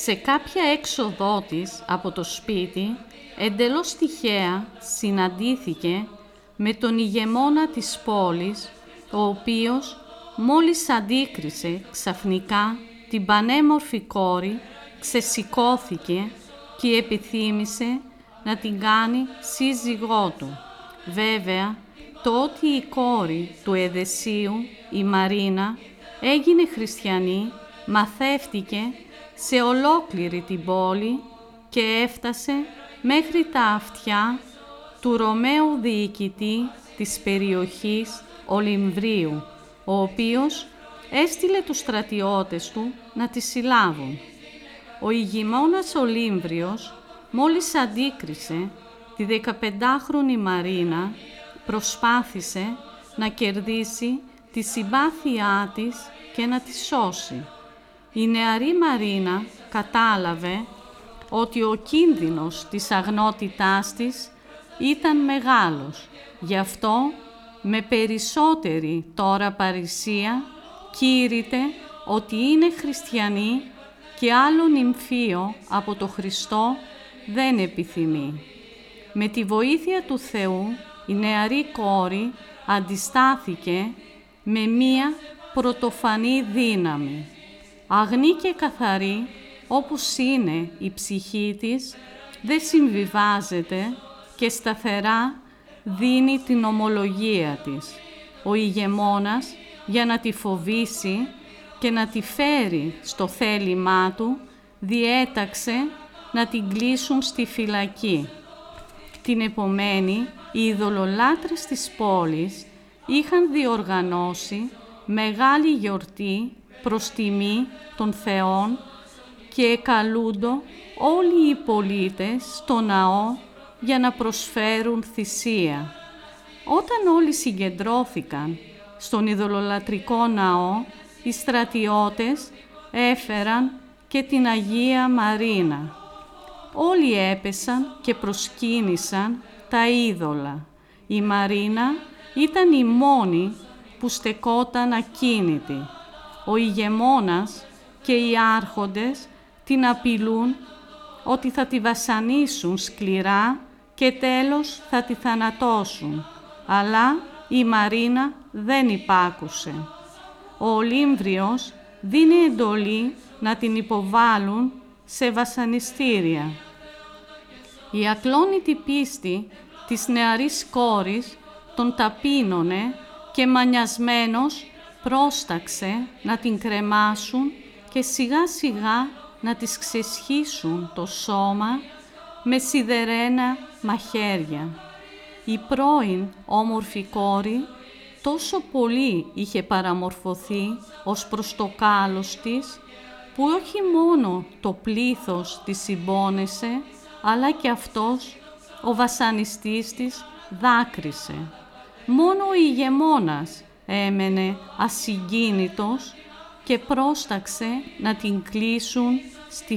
Σε κάποια έξοδό της από το σπίτι, εντελώς τυχαία συναντήθηκε με τον ηγεμόνα της πόλης, ο οποίος μόλις αντίκρισε ξαφνικά την πανέμορφη κόρη, ξεσηκώθηκε και επιθύμησε να την κάνει σύζυγό του. Βέβαια, το ότι η κόρη του Εδεσίου, η Μαρίνα, έγινε χριστιανή, μαθεύτηκε σε ολόκληρη την πόλη και έφτασε μέχρι τα αυτιά του Ρωμαίου διοικητή της περιοχής Ολυμβρίου, ο οποίος έστειλε τους στρατιώτες του να τη συλλάβουν. Ο ηγεμόνας Ολύμβριος, μόλις αντίκρισε τη 15χρονη Μαρίνα, προσπάθησε να κερδίσει τη συμπάθειά της και να τη σώσει. Η νεαρή Μαρίνα κατάλαβε ότι ο κίνδυνος της αγνότητάς της ήταν μεγάλος. Γι' αυτό, με περισσότερη τώρα παρησία, κήρυτε ότι είναι χριστιανή και άλλο νυμφίο από το Χριστό δεν επιθυμεί. Με τη βοήθεια του Θεού, η νεαρή κόρη αντιστάθηκε με μία πρωτοφανή δύναμη. Αγνή και καθαρή, όπως είναι η ψυχή της, δεν συμβιβάζεται και σταθερά δίνει την ομολογία της. Ο ηγεμόνας, για να τη φοβήσει και να τη φέρει στο θέλημά του, διέταξε να την κλείσουν στη φυλακή. Την επομένη, οι ειδωλολάτρες της πόλης είχαν διοργανώσει μεγάλη γιορτή προς τιμή των θεών και εκαλούντο όλοι οι πολίτες στο ναό για να προσφέρουν θυσία. Όταν όλοι συγκεντρώθηκαν στον ειδωλολατρικό ναό, οι στρατιώτες έφεραν και την Αγία Μαρίνα. Όλοι έπεσαν και προσκύνησαν τα είδωλα. Η Μαρίνα ήταν η μόνη που στεκόταν ακίνητη. Ο ηγεμόνας και οι άρχοντες την απειλούν ότι θα τη βασανίσουν σκληρά και τέλος θα τη θανατώσουν. Αλλά η Μαρίνα δεν υπάκουσε. Ο Ολύμβριος δίνει εντολή να την υποβάλουν σε βασανιστήρια. Η ακλόνητη πίστη της νεαρής κόρης τον ταπείνωνε και μανιασμένος πρόσταξε να την κρεμάσουν και σιγά σιγά να της ξεσχίσουν το σώμα με σιδερένα μαχαίρια. Η πρώην όμορφη κόρη τόσο πολύ είχε παραμορφωθεί ως προς το κάλος της, που όχι μόνο το πλήθος της συμπόνεσε, αλλά και αυτός, ο βασανιστής της, δάκρυσε. Μόνο ο ηγεμόνας έμενε ασυγκίνητος και πρόσταξε να την κλείσουν